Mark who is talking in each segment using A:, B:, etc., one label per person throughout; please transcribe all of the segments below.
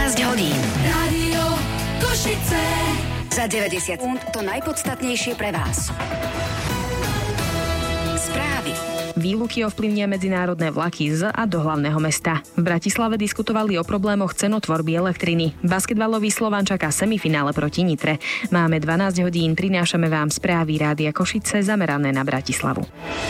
A: hodín.
B: Rádio Košice.
A: Za 90 sekúnd to najpodstatnejšie pre vás. Správy.
C: Výluky ovplyvnia medzinárodné vlaky z a do hlavného mesta. V Bratislave diskutovali o problémoch cenotvorby elektriny. Basketbalový Slovan čaká semifinále proti Nitre. Máme 12 hodín, prinášame vám správy Rádia Košice zamerané na Bratislavu.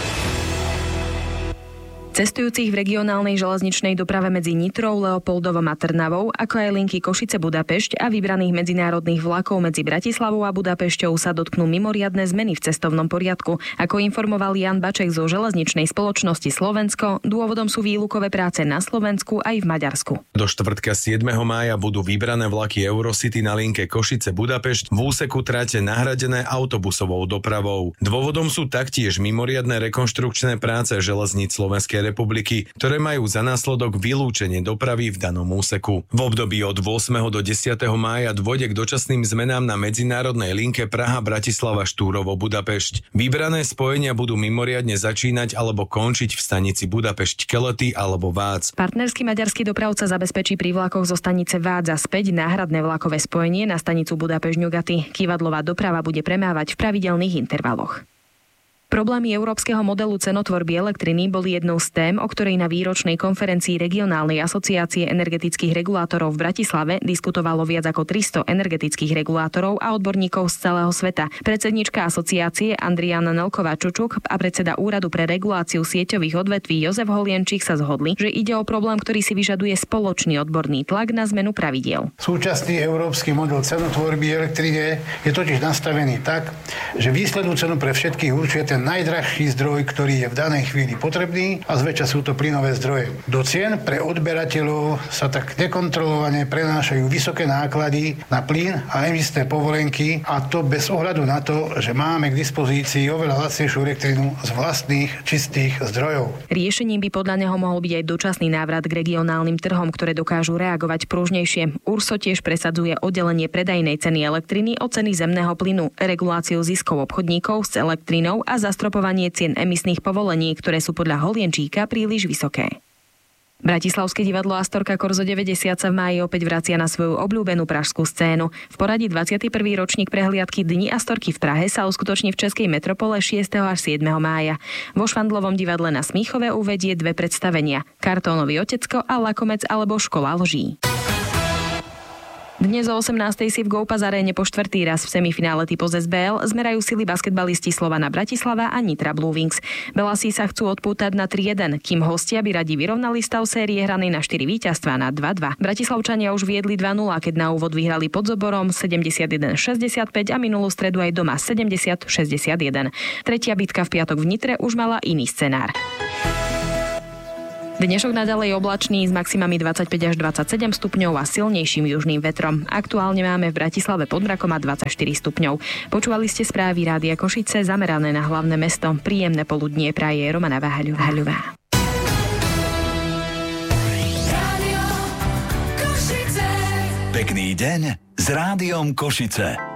C: Cestujúcich v regionálnej železničnej doprave medzi Nitrou, Leopoldovom a Trnavou, ako aj linky Košice-Budapešť a vybraných medzinárodných vlakov medzi Bratislavou a Budapešťou sa dotknú mimoriadne zmeny v cestovnom poriadku. Ako informoval Jan Baček zo železničnej spoločnosti Slovensko, dôvodom sú výlukové práce na Slovensku aj v Maďarsku.
D: Do štvrtka 7. mája budú vybrané vlaky Eurocity na linke Košice-Budapešť v úseku trate nahradené autobusovou dopravou. Dôvodom sú taktiež mimoriadne rekonštrukčné práce železníc Slovenskej republiky, ktoré majú za následok vylúčenie dopravy v danom úseku. V období od 8. do 10. mája dôjde k dočasným zmenám na medzinárodnej linke Praha-Bratislava-Štúrovo-Budapešť. Vybrané spojenia budú mimoriadne začínať alebo končiť v stanici Budapešť-Kelety alebo Vác.
C: Partnerský maďarský dopravca zabezpečí pri vlakoch zo stanice Vác a späť náhradné vlakové spojenie na stanicu Budapešť-Ňugaty. Kývadlová doprava bude premávať v pravidelných intervaloch. Problémy európskeho modelu cenotvorby elektriny boli jednou z tém, o ktorej na výročnej konferencii Regionálnej asociácie energetických regulátorov v Bratislave diskutovalo viac ako 300 energetických regulátorov a odborníkov z celého sveta. Predsednička asociácie Andriana Nelková-Čučuk a predseda Úradu pre reguláciu sieťových odvetví Jozef Holienčík sa zhodli, že ide o problém, ktorý si vyžaduje spoločný odborný tlak na zmenu pravidiel.
E: Súčasný európsky model cenotvorby elektriny je totiž nastavený tak, že výslednú cenu pre všetkých určuje ten najdrahší zdroj, ktorý je v danej chvíli potrebný, a zväčša sú to plynové zdroje. Do cien pre odberateľov sa tak nekontrolovane prenášajú vysoké náklady na plyn a emisné povolenky, a to bez ohľadu na to, že máme k dispozícii oveľa lacnejšiu elektrinu z vlastných čistých zdrojov.
C: Riešením by podľa neho mohol byť aj dočasný návrat k regionálnym trhom, ktoré dokážu reagovať pružnejšie. URSO tiež presadzuje oddelenie predajnej ceny elektriny od ceny zemného plynu, reguláciu ziskov obchodníkov s elektrinou a zastropovanie cien emisných povolení, ktoré sú podľa Holienčíka príliš vysoké. Bratislavské divadlo Astorka Korzo 90 sa v máji opäť vracia na svoju obľúbenú pražskú scénu. V poradí 21. ročník prehliadky Dni Astorky v Prahe sa uskutoční v Českej metropole 6. až 7. mája. Vo Švandlovom divadle na Smíchove uvedie dve predstavenia: Kartónový otecko a Lakomec alebo Škola lží. Dnes o 18. si v Go-Pass aréne po štvrtý raz v semifinále typu SBL zmerajú sily basketbalisti Slovana Bratislava a Nitra Blue Wings. Belasí sa chcú odpútať na 3-1, kým hostia by radi vyrovnali stav série hranej na 4 víťazstvá na 2-2. Bratislavčania už viedli 2-0, keď na úvod vyhrali pod Zoborom 71-65 a minulú stredu aj doma 70-61. Tretia bitka v piatok v Nitre už mala iný scenár. Dnešok naďalej oblačný s maximami 25 až 27 stupňov a silnejším južným vetrom. Aktuálne máme v Bratislave pod mrakom a 24 stupňov. Počúvali ste správy Rádia Košice zamerané na hlavné mesto. Príjemné poludnie praje Romana Váhaľová.
F: Pekný deň s Rádiom Košice.